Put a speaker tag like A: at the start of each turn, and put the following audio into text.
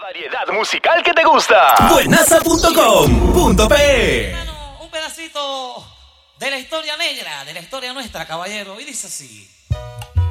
A: variedad musical que te gusta. Buenaza.com.pe.
B: Un pedacito de la historia negra, de la historia nuestra, caballero. Y dice así.